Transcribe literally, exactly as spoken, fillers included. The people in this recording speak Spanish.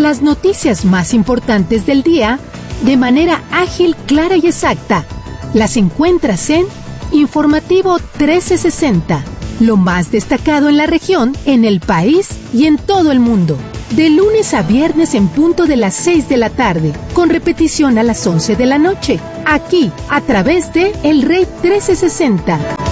Las noticias más importantes del día de manera ágil, clara y exacta. Las encuentras en Informativo trece sesenta. Lo más destacado en la región, en el país y en todo el mundo. De lunes a viernes en punto de las seis de la tarde, con repetición a las once de la noche. Aquí, a través de El Rey trece sesenta.